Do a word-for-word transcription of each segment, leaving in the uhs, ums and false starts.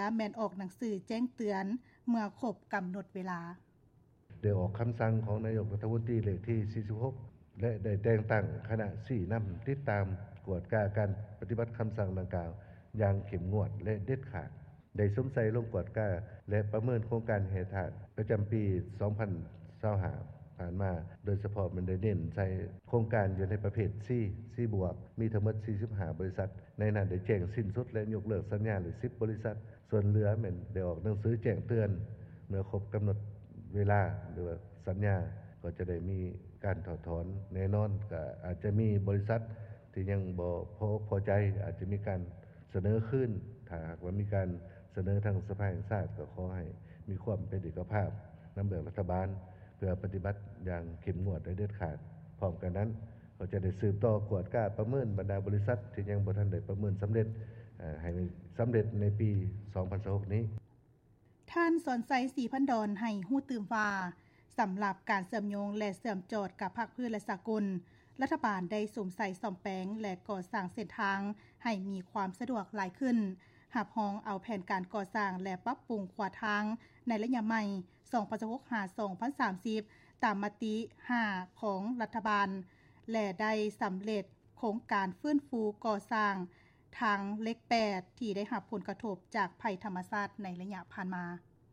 แม่นออกหนังสือแจ้งเตือนเมื่อครบกำหนดเวลาได้ออกคําสั่งของนายกรัฐมนตรีเลขที่สี่สิบหกและได้แต่งตั้งคณะสี่นําติดตามกวดกาการปฏิบัติคําสั่งดังกล่าวอย่างเข้มงวดและเด็ดขาดได้สมใส่ลงกวดกาและประเมินโครงการแห่ทางประจําปีสองพันยี่สิบห้าผ่านมาโดยเฉพาะมันได้เน้นใส่โครงการอยู่ในประเภท C C บวกมีทั้งหมดสี่สิบห้าบริษัทในนั้นได้แจ้งสิ้นสุดและยกเลิกสัญญาหรือสิบบริษัทส่วนเหลือแม่นได้ออกหนังสือแจ้งเตือนเมื่อครบกําหนดเวลาหรือว่าสัญญาก็จะได้มีการถอดถอนแน่นอนก็อาจจะมีบริษัทที่ยังบ่พอพอใจอาจจะมีการเสนอคืนถ้าหากว่ามีการเสนอทางสภาแห่งชาติก็ขอให้มีความเป็นเอกภาพนําเบิกรัฐบาลเพื่อปฏิบัติอย่างเข้มงวดและเด็ดขาดพร้อมกันนั้นก็จะได้สืบต่อกวดกาประเมินบรรดาบริษัทที่ยังบ่ทันได้ประเมินสําเร็จให้สําเร็จในปีสองพันยี่สิบหกนี้ท่านสอนไซศรีพันดรให้ฮู้ตื่มว่าสําหรับการเสื่อมโยงและเสื่อมจอดกับภาคพื้นและสากลรัฐบาลได้สมใส่ซ่อมแปลงและก่อสร้างเส้นทางให้มีความสะดวกหลายขึ้นหับหองเอาแผนการก่อสร้างและปรับปรุงขวาทางในระยะใหม่สองพันยี่สิบหกถึงสองพันสามสิบตามมติห้าของรัฐบาลและได้สําเร็จโครงการฟื้นฟูก่อสร้างทางเล็กแปดที่ได้รับผลกระทบจากภัยธรรมชาติในระยะผ่านมา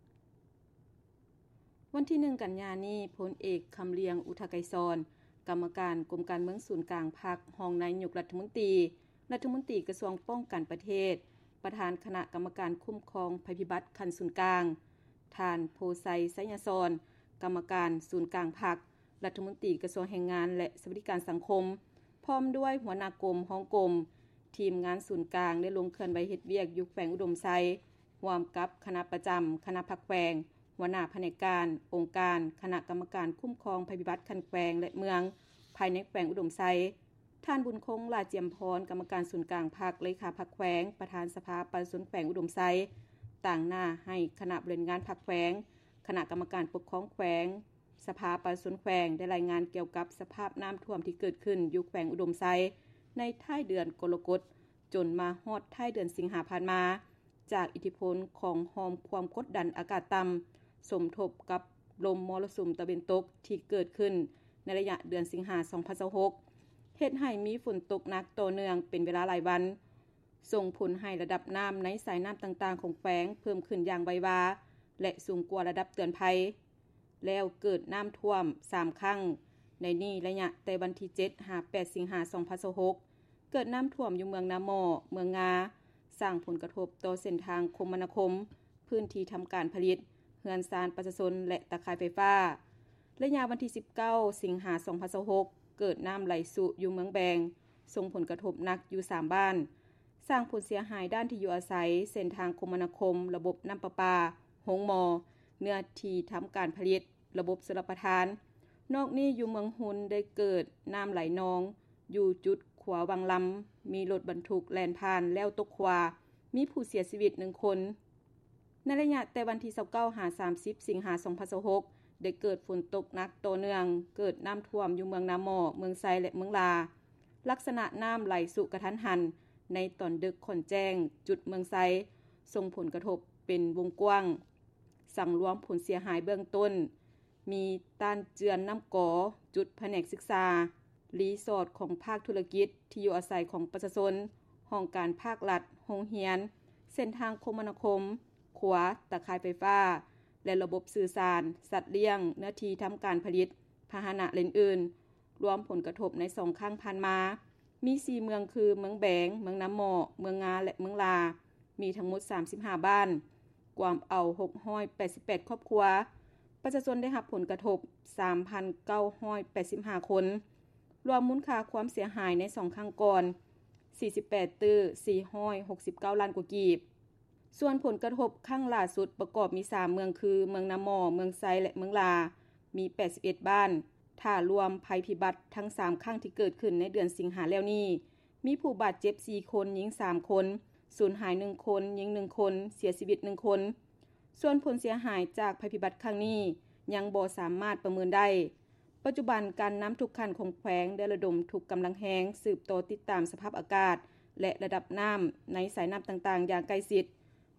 วันที่หนึ่งกันยายนนี้พลเอกคำเลียงอุทไกรสอนกรรมการกรมการเมืองศูนย์กลางพรรครองนายกรัฐมนตรีรัฐมนตรีกระทรวงป้องกันประเทศประธานคณะกรรมการคุ้มครองภัยพิบัติขั้นศูนย์กลางท่านโพไซไสยสอนกรรมการศูนย์กลางพรรครัฐมนตรีกระทรวงแรงงานและสวัสดิการสังคมพร้อมด้วยหัวหน้ากรมห้องกรมทีมงานศูนย์กลางได้ลงเคลื่อนไหวเฮ็ดเวียกอยู่แขวงอุดมไซร่วมกับคณะประจำคณะภาคแขวงหัวหน้าแผนกการองค์การคณะกรรมการคุ้มครองภัยพิบัติคันแขวงและเมืองภายในแขวงอุดมไซท่านบุญคงลาเจียมพรกรรมการศูนย์กลางภาคเลขาภาคแขวงประธานสภาประชาชนแขวงอุดมไซต่างหน้าให้คณะบริหารงานภาคแขวงคณะกรรมการปกครองแขวงสภาประชาชนแขวงได้รายงานเกี่ยวกับสภาพน้ำท่วมที่เกิดขึ้นอยู่แขวงอุดมไซในท้ายเดือนกรกฎาคมจนมาฮอดท้ายเดือนสิงหาคมผ่านมาจากอิทธิพลของหอมความกดดันอากาศต่ำสมทบกับลมมรสุมตะวันตกที่เกิดขึ้นในระยะเดือนสิงหาคมสองพันยี่สิบหกเฮ็ดให้มีฝนตกหนักต่อเนื่องเป็นเวลาหลายวันส่งผลให้ระดับน้ำในสายน้ำต่างๆของแขวงเพิ่มขึ้นอย่างไววาและสูงกว่าระดับเตือนภัยแล้วเกิดน้ำท่วมสามครั้งในนี้ระยะแต่วันที่เจ็ดถึงแปดสิงหาคมสองพันยี่สิบหกเกิดน้ำท่วมอยู่เมืองนาหมอเมืองงาสร้างผลกระทบต่อเส้นทางคมนาคมพื้นที่ทำการผลิตเฮือนซานประชาชนและตะข่ายไฟฟ้าระยะวันที่สิบเก้าสิงหาคมสองพันยี่สิบหกเกิดน้ำไหลสุอยู่เมืองแบงส่งผลกระทบหนักอยู่สามบ้านสร้างผลเสียหายด้านที่อยู่อาศัยเส้นทางคมนาคมระบบน้ำประปาโรงหมอเนื้อที่ทำการผลิตระบบชลประทานนอกนี้อยู่เมืองหุนได้เกิดน้ำไหลนองอยู่จุดขวาวังลำมีรถบรรทุกแล่นผ่านแล้วตกขวามีผู้เสียชีวิตหนึ่งคนในระยะแต่วันที่ยี่สิบเก้าถึงสามสิบสิงหาคมสองพันยี่สิบหกได้เกิดฝนตกหนักต่อเนื่องเกิดน้ำท่วมอยู่เมืองนาหมอเมืองไซและเมืองลาลักษณะน้ำไหลสุกระทันหันในตอนดึกขอนแจ้งจุดเมืองไซส่งผลกระทบเป็นวงกว้างสั่งรวมผลเสียหายเบื้องต้นมีต้านเจือนน้ำก่อจุดแผนกศึกษารีสอร์ทของภาคธุรกิจที่อยู่อาศัยของประชาชนห้องการภาครัฐโรงเรียนเส้นทางคมนาคมขวาตะข่ายไฟฟ้าและระบบสื่อสารสัตว์เลี้ยงเนื้อที่ทำการผลิตพาหนะอื่นๆรวมผลกระทบในสองข้างผ่านมามีสี่เมืองคือเมืองแบงเมืองน้ำหมอเมืองงาและเมืองลามีทั้งหมดสามสิบห้าบ้านกว่าเอาหกร้อยแปดสิบแปดครอบครัวประชาชนได้รับผลกระทบ สามพันเก้าร้อยแปดสิบห้า คนรวมมูลค่าความเสียหายในสองครั้งก่อนสี่สิบแปดตื้อสี่ร้อยหกสิบเก้าล้านกว่ากีบส่วนผลกระทบครั้งล่าสุดประกอบมีสามเมืองคือเมืองนาหมอเมืองไซและเมืองลามีแปดสิบเอ็ดบ้านถ้ารวมภัยพิบัติทั้งสามครั้งที่เกิดขึ้นในเดือนสิงหาคมแล้วนี้มีผู้บาดเจ็บสี่คนหญิงสามคนสูญหายหนึ่งคนหญิงหนึ่งคนเสียชีวิตหนึ่งคนส่วนผลเสียหายจากภัยพิบัติครั้งนี้ยังบ่สามารถประเมินได้ปัจจุบันการน้ำทุกขั้นของแขวงได้ระดมทุกกำลังแรงสืบต่อติดตามสภาพอากาศและระดับน้ำในสายน้ำต่างๆอย่างใกล้ชิด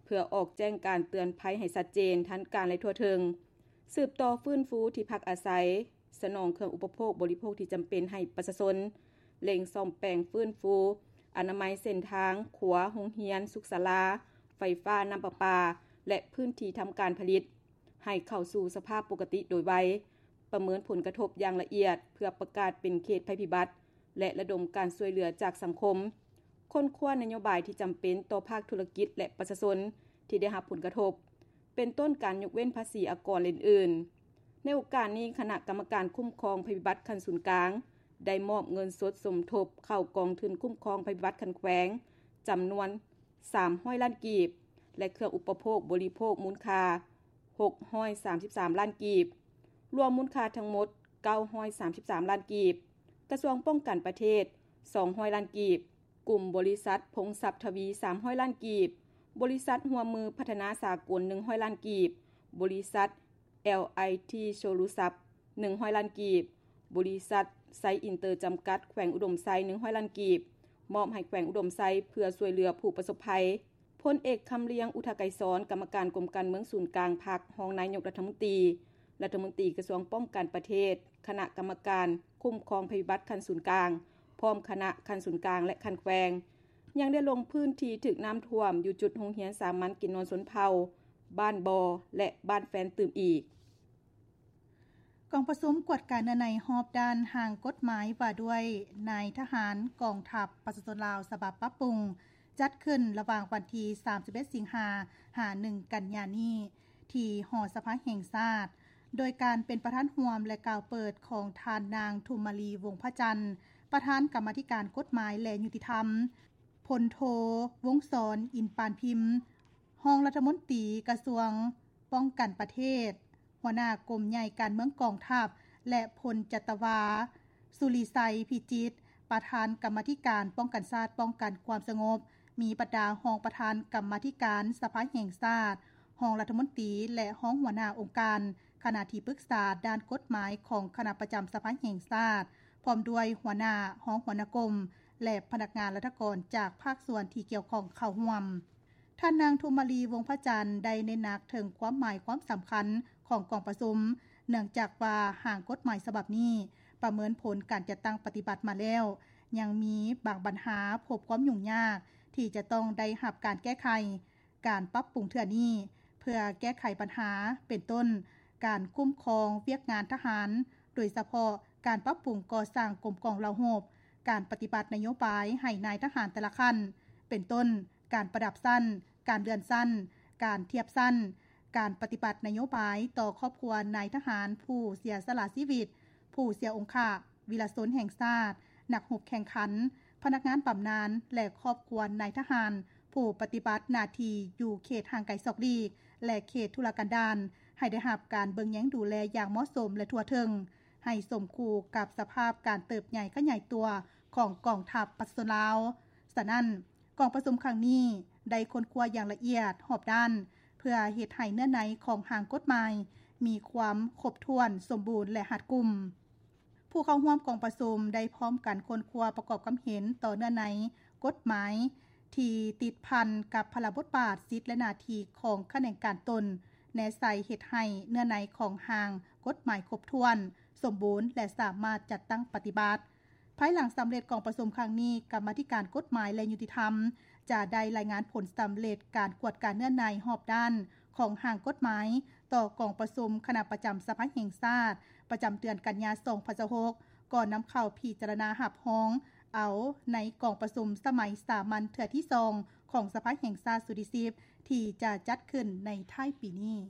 พื่อออกแจ้งการเตือนภัยให้ชัดเจนทันการและทั่วถึงสืบต่อฟื้นฟูที่พักอาศัยสนองเครื่องอุปโภคบริโภคที่จำเป็นให้ประชาชนเร่งซ่อมแปลงฟื้นฟูอนามัยเส้นทางขัวโรงเรียนสุขศาลาไฟฟ้าน้ำประปาและพื้นที่ทำการผลิตให้เข้าสู่สภาพปกติโดยไวประเมินผลกระทบอย่างละเอียดเพื่อประกาศเป็นเขตภัยพิบัติและระดมการช่วยเหลือจากสังคมค้นคว้านโยบายที่จำเป็นต่อภาคธุรกิจและประชาชนที่ได้รับผลกระทบเป็นต้นการยกเว้นภาษีอากรอื่นๆในโอกาสนี้คณะกรรมการคุ้มครองภัยพิบัติขั้นศูนย์กลางได้มอบเงินสดสมทบเข้ากองทุนคุ้มครองภัยพิบัติขั้นแขวงจำนวนสามร้อยล้านกีบและเครื่องอุปโภคบริโภคมูลค่าหกร้อยสามสิบสามล้านกีบรวมมูลค่าทั้งหมดเก้าร้อยสามสิบสามล้านกีบกระทรวงป้องกันประเทศสองร้อยล้านกีบกลุ่มบริษัทพงศัพท์ทวีสามร้อยล้านกีบบริษัทหัวมือพัฒนาสากลหนึ่งร้อยล้านกีบบริษัท แอล ไอ ที โชลุซับหนึ่งร้อยล้านกีบบริษัทไซอินเตอร์จำกัดแขวงอุดมไซหนึ่งร้อยล้านกีบมอบให้แขวงอุดมไซเพื่อช่วยเหลือผู้ประสบภัยพลเอกคำเลียงอุทาไกรสอนกรรมการกรมการเมืองศูนย์กลางพรรครองนายกรัฐมนตรีรัฐมนตรีกระทรวงป้องกันประเทศคณะกรรมการคุ้มครองภัยพิบัติขั้นศูนย์กลางพร้อมคณะขั้นศูนย์กลางและขั้นแขวงยังได้ลงพื้นที่ถึกน้ำท่วมอยู่จุดโรงเรียนสามัญกินนอนสนเผาบ้านบอและบ้านแฟนตื่มอีกกองประชุมกวดการในหอบด้านห่างกฎหมายว่าด้วยนายทหารกองทัพประชาชนลาวฉบับปรับปรุงจัดขึ้นระหว่างวันที่สามสิบเอ็ดสิงหาคมถึงหนึ่งกันยายนนี้ที่หอสภาแห่งชาติโดยการเป็นประธานร่วมและกล่าวเปิดของท่านนางทุมมาลีวงศ์พระจันทร์ประธานกรรมาธิการกฎหมายและยุติธรรมพลโทวงศ์สรอินปานพิมพ์รองรัฐมนตรีกระทรวงป้องกันประเทศหัวหน้ากรมใหญ่การเมืองกองทัพและพลจัตวาสุริไสพิจิตรประธานกรรมาธิการป้องกันชาติป้องกันความสงบมีบรรดารองประธานกรรมาธิการสภาแห่งชาติรองรัฐมนตรีและรองหัวหน้าองค์การคณะที่ปรึกษาด้านกฎหมายของคณะประจำสภาแห่งชาติพร้อมด้วยหัวหน้ารองหัวหน้ากรมและพนักงานราชการจากภาคส่วนที่เกี่ยวข้องเข้าร่วมท่านนางทุมมาลีวงศ์พระจันทร์ได้เน้นหนักถึงความหมายความสำคัญของกองประชุมเนื่องจากว่าห่างกฎหมายฉบับนี้ประเมินผลการจัดตั้งปฏิบัติมาแล้วยังมีบางปัญหาพบความยุ่งยากที่จะต้องได้รับการแก้ไขการปรับปรุงเทื่อนี้เพื่อแก้ไขปัญหาเป็นต้นการคุ้มครองเวียกงานทหารโดยเฉพาะการปรับปรุงก่อสร้างกรมกองเหล่าโหบการปฏิบัตินโยบายให้นายทหารแต่ละขั้นเป็นต้นการประดับสั้นการเดือนสั้นการเทียบสั้นการปฏิบัตินโยบายต่อครอบครัวนายทหารผู้เสียสละชีวิตผู้เสียองค์ะวีรชนแห่งชาตินักรบแข่งขันพนักงานบำนาญและครอบครัวนายทหารผู้ปฏิบัติหน้าที่อยู่เขตห่างไกลศอกลีกและเขตทุรกันดารให้ได้รับการเบิ่งแย้งดูแลอย่างเหมาะสมและทั่วถึงให้สมคู่กับสภาพการเติบใหญ่ขยายตัวของกองทัพประชาชนลาวฉะนั้นกองประชุมครั้งนี้ได้ค้นคว้าอย่างละเอียดรอบด้านเพื่อเฮ็ดให้เนื้อในของห่างกฎหมายมีความครบถ้วนสมบูรณ์และรัดกุมผู้เข้าร่วมกองประชุมได้พร้อมกันค้นคว้าประกอบความเห็นต่อเนื้อในกฎหมายที่ติดพันกับพระบทบาทสิทธิและหน้าที่ของข้าราชการตนแนใส่เฮ็ดให้เนื้อในของห่างกฎหมายครบถ้วนสมบูรณ์และสามารถจัดตั้งปฏิบัติภายหลังสำเร็จกองประชุมครั้งนี้กรรมาธิการกฎหมายและยุติธรรมจะได้รายงานผลสำเร็จการกวดการเนื้อในรอบด้านของห่างกฎหมายต่อกองประชุมคณะประจำสภาแห่งชาติประจำเดือนกันยายนสองพันสิบหกก่อนนำเข้าพิจารณารับรองเอาในกองประชุมสมัยสามัญเทื่อที่สองของสภาแห่งชาติสุริสิบที่จะจัดขึ้นในท้ายปีนี้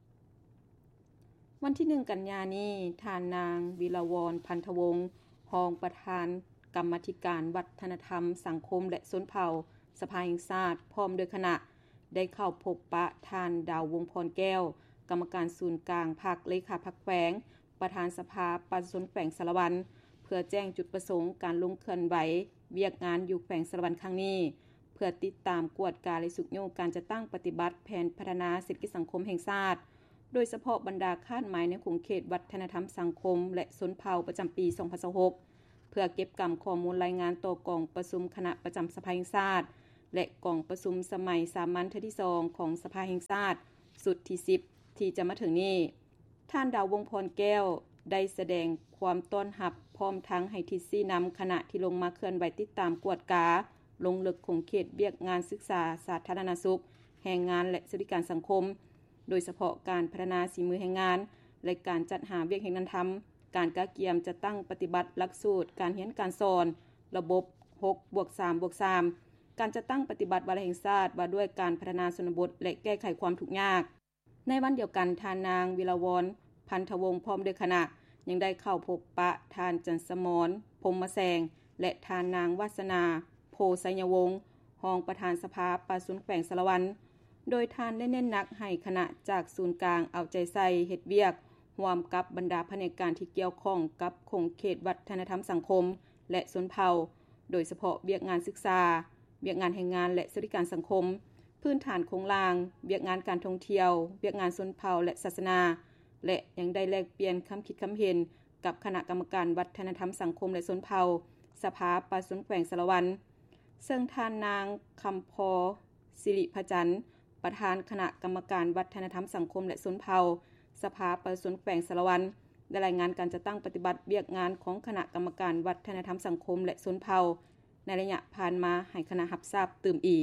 วันที่หนึ่งกันยายนนี้ท่านนางวิลาวรพันธวงศ์รองประธานกรรมาธิการวัฒนธรรมสังคมและชนเผ่าสภาแห่งชาติพร้อมโดยคณะได้เข้าพบปะท่านดาววงพรแก้วกรรมการศูนย์กลางพรรคเลขาพรรคแขวงประธานสภาประชาชนแขวงสารวันเพื่อแจ้งจุดประสงค์การลงเคลื่อนไหวเวียกงานอยู่แขวงสารวันครั้งนี้เพื่อติดตามกวดการและสุขโยการจะตั้งปฏิบัติแผนพัฒนาเศรษฐกิจสังคมแห่งชาติโดยเฉพาะบรรดาคาดหมายในขงเขตวัฒนธรรมสังคมและชนเผ่าประจำปีสองพันสิบหกเพื่อเก็บกำข้อมูลรายงานต่อกองประชุมคณะประจำสภาแห่งชาติและกองประชุมสมัยสามัญเทื่อที่สองของสภาแห่งชาติสุดที่สิบที่จะมาถึงนี้ท่านดาววงพรแก้วได้แสดงความต้อนรับพร้อมทั้งให้ทิศชี้นำขณะที่ลงมาเคลื่อนไหวติดตามกวดกาลงลึกของเขตเวียกงานศึกษาสาธารณสุขแรงงานและสวัสดิการสังคมโดยเฉพาะการพัฒนาฝีมือแรงงานและการจัดหาเวียกแห่งงานทำการกะเกียมจะตั้งปฏิบัติหลักสูตรการเรียนการสอนระบบ หกบวกสามบวกสาม การจะตั้งปฏิบัติวาระแห่งชาติว่าด้วยการพัฒนาชนบทและแก้ไขความทุกข์ยากในวันเดียวกันทานนางวิลาวรพันธวงศ์พร้อมด้วยคณะยังได้เข้าพบปะทานจันสมรพรหมแสงและทานนางวาสนาโพไสยวงศ์รองประธานสภาประชาชนแขวงสารวันโดยทานได้เน้นหนักให้คณะจากศูนย์กลางเอาใจใส่เฮ็ดเวียกร่วมกับบรรดาแผนกการที่เกี่ยวข้องกับคงเขตวัฒนธรรมสังคมและชนเผ่าโดยเฉพาะเวียกงานศึกษาเวียกงานแรงงานและสวัสดิการสังคมพื้นฐานโครงสร้างเวียกงานการท่องเที่ยวเวียกงานชนเผ่าและศาสนาและยังได้แลกเปลี่ยนคำคิดคำเห็นกับคณะกรรมการวัฒนธรรมสังคมและชนเผ่าสภาประชาชนแขวงสารวันซึ่งท่านนางคำพอสิริพจันทร์ประธานคณะกรรมการวัฒนธรรมสังคมและชนเผ่าสภาประชาชนแขวงสารวันได้รายงานการจะตั้งปฏิบัติเวียกงานของคณะกรรมการวัฒนธรรมสังคมและชนเผ่าในระยะผ่านมาให้คณะรับทราบตื่มอีก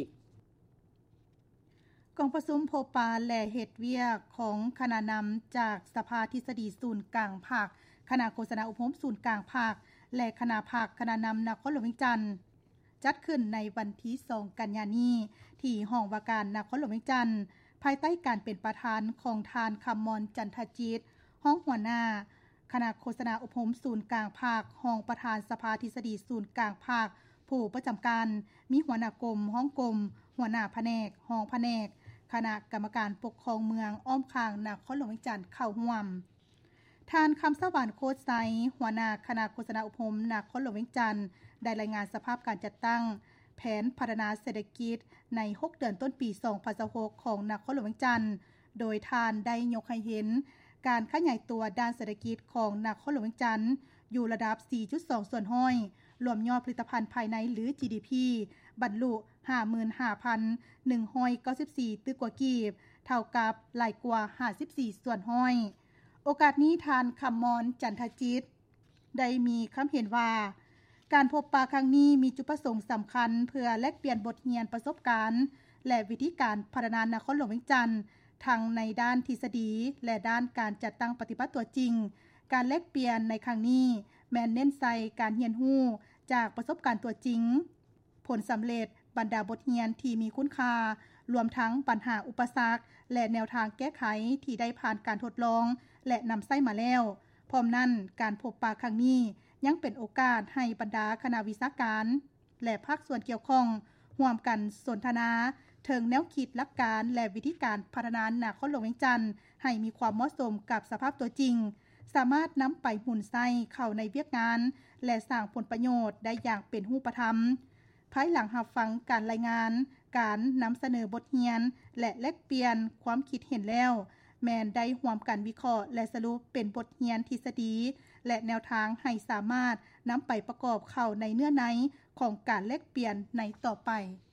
กองประชุมพบปะและเฮ็ดเวียกของคณะนำจากสภาทฤษฎีศูนย์กลางภาคคณะโฆษณาอบรมศูนย์กลางภาคและคณะภาคคณะนำนครหลวงเวียงจันทน์จัดขึ้นในวันที่สองกันยายนนี้ที่ห้องว่าการนครหลวงเวียงจันทน์ภายใต้การเป็นประธานของทานคำมรจันทจิตห้องหัวหน้าคณะโฆษณาอบรมศูนย์กลางภาคห้องประธานสภาทฤษฎีศูนย์กลางภาคผู้ประจำการมีหัวหน้ากรมห้องกรมหัวหน้าแผนกห้องแผนกคณะกรรมการปกครองเมืองอ้อมข้างนครหลวงเวียงจันทน์เข้าร่วมท่านคำสวรรค์โคตรไซหัวหน้าคณะโฆษณาอบรมนครหลวงเวียงจันทน์ได้รายงานสภาพการจัดตั้งแผนพัฒนาเศรษฐกิจในหกเดือนต้นปีสองพันยี่สิบหกของนครหลวงเวียงจันทน์โดยท่านได้ยกให้เห็นการขยายตัวด้านเศรษฐกิจของนครหลวงเวียงจันทน์อยู่ระดับ สี่จุดสอง ส่วนห้อยรวมยอดผลิตภัณฑ์ภายในหรือ จี ดี พี บรรลุ ห้าหมื่นห้าพันหนึ่งร้อยเก้าสิบสี่ ตึกกว่ากีบเท่ากับหลายกว่าห้าสิบสี่ส่วนห้อยโอกาสนี้ทานคำมรจันทจิตได้มีคำเห็นว่าการพบปะครั้งนี้มีจุดประสงค์สำคัญเพื่อแลกเปลี่ยนบทเรียนประสบการณ์และวิธีการพัฒนานครหลวงเวียงจันทน์ทั้งในด้านทฤษฎีและด้านการจัดตั้งปฏิบัติตัวจริงการแลกเปลี่ยนในครั้งนี้แม้นเน้นใส่การเรียนรู้จากประสบการณ์ตัวจริงผลสำเร็จบรรดาบทเรียนที่มีคุณค่ารวมทั้งปัญหาอุปสรรคและแนวทางแก้ไขที่ได้ผ่านการทดลองและนำใช้มาแล้วพร้อมนั้นการพบปะครั้งนี้ยังเป็นโอกาสให้บรรดาคณะวิชาการและภาคส่วนเกี่ยวข้องร่วมกันสนทนาถึงแนวคิดหลักการและวิธีการพัฒนานครหลวงเวียงจันทน์ให้มีความเหมาะสมกับสภาพตัวจริงสามารถนำไปหมุนไส้เข้าในเวียกงานและสร้างผลประโยชน์ได้อย่างเป็นรูปธรรมภายหลังรับฟังการรายงานการนำเสนอบทเรียนและแลกเปลี่ยนความคิดเห็นแล้วแม้นได้ร่วมกันวิเคราะห์และสรุปเป็นบทเรียนทฤษฎีและแนวทางให้สามารถนำไปประกอบเข้าในเนื้อในของการแลกเปลี่ยนในต่อไป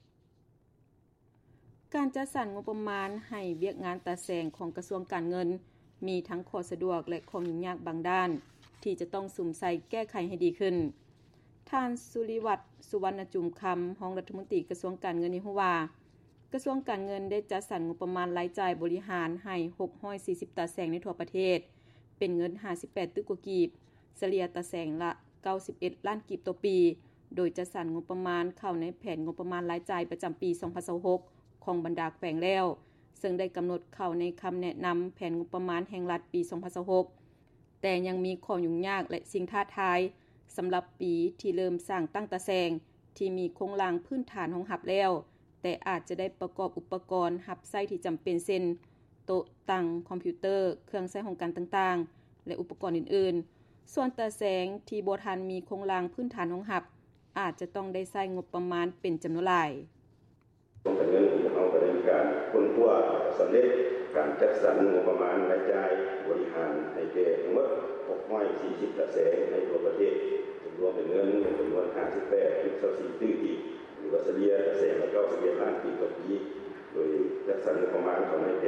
การจัดสรรงบประมาณให้เวียกงานตาแสงของกระทรวงการเงินมีทั้งข้อสะดวกและข้อยุ่งยากบางด้านที่จะต้องสุ่มใส่แก้ไขให้ดีขึ้นท่านสุริวัฒน์สุวรรณจุมคำรองรัฐมนตรีกระทรวงการเงินนี้ว่ากระทรวงการเงินได้จัดสรรงบประมาณรายจ่ายบริหารให้หกร้อยสี่สิบตาแสงในทั่วประเทศเป็นเงินห้าสิบแปดตึกกว่ากีบเฉลี่ยตาแสงละเก้าสิบเอ็ดล้านกีบต่อปีโดยจัดสรรงบประมาณเข้าในแผนงบประมาณรายจ่ายประจำปีสองพันยี่สิบหกของบรรดาแขวงแล้วซึ่งได้กำหนดเข้าในคำแนะนำแผนงบประมาณแห่งรัฐปีสองพันยี่สิบหกแต่ยังมีข้อยุ่งยากและสิ่งท้าทายสำหรับปีที่เริ่มสร้างตั้งตาแสงที่มีโครงสร้างพื้นฐานรองรับแล้วแต่อาจจะได้ประกอบอุปกรณ์รับใช้ที่จำเป็นเช่นโต๊ะตั้งคอมพิวเตอร์เครื่องใช้ของการต่างๆและอุปกรณ์อื่นๆส่วนตาแสงที่บ่ทันมีโครงสร้างพื้นฐานรองรับอาจจะต้องได้ใช้งบประมาณเป็นจำนวนหลายการเงินที่เขาก็ได้มีการค้นคว้าสำเร็จการจัดสรรงบประมาณรายจ่ายบริหารให้แก่ทั้งหมดหกร้อยสี่สิบตาแสงในทั่วประเทศรวมเป็นเงินจำนวนห้าสิบแปดจุดสองสี่ ตื้อกีบหรือว่าเฉลี่ยแสนละเก้าสิบเอ็ดล้านปีต่อปีโดยจัดสรรงบประมาณของในแผ